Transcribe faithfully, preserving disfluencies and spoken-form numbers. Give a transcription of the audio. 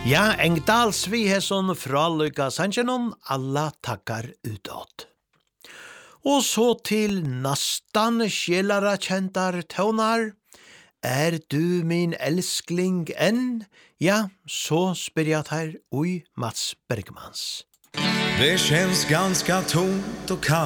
Ja, Engdals vi hesson fra Lyka Sanchenon, alla tackar utåt. Og så til nastan sjelara kjentar tøvnar. Er du min elskling enn? Ja, så spyr jag här ui Mats Bergmans. Det känns ganska tomt och kallt